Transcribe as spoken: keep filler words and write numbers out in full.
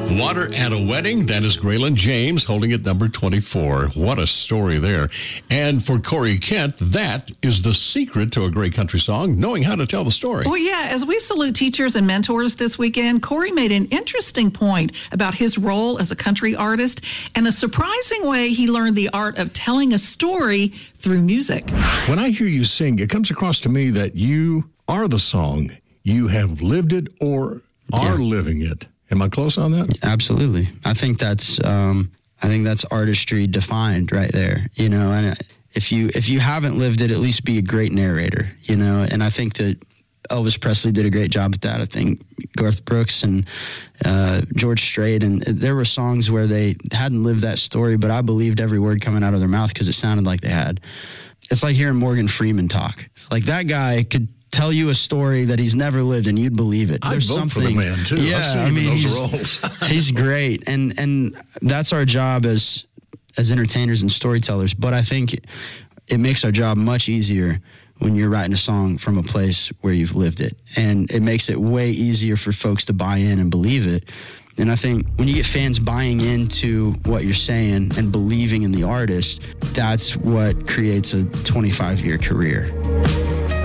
Water at a Wedding. That is Graylin James holding at number twenty-four. What a story there. And for Corey Kent, that is the secret to a great country song, knowing how to tell the story. Well, yeah, as we salute teachers and mentors this weekend, Corey made an interesting point about his role as a country artist and the surprising way he learned the art of telling a story through music. When I hear you sing, it comes across to me that you are the song. You have lived it or are yeah. living it. Am I close on that? Absolutely. I think that's um, I think that's artistry defined right there. You know, and if you if you haven't lived it, at least be a great narrator. You know, and I think that Elvis Presley did a great job at that. I think Garth Brooks and uh, George Strait, and there were songs where they hadn't lived that story, but I believed every word coming out of their mouth because it sounded like they had. It's like hearing Morgan Freeman talk. Like that guy could tell you a story that he's never lived, and you'd believe it. There's I'd vote something. For the man too. Yeah, I've seen I mean, those he's, roles. he's great, and and that's our job as as entertainers and storytellers. But I think it, it makes our job much easier when you're writing a song from a place where you've lived it, and it makes it way easier for folks to buy in and believe it. And I think when you get fans buying into what you're saying and believing in the artist, that's what creates a twenty-five year career.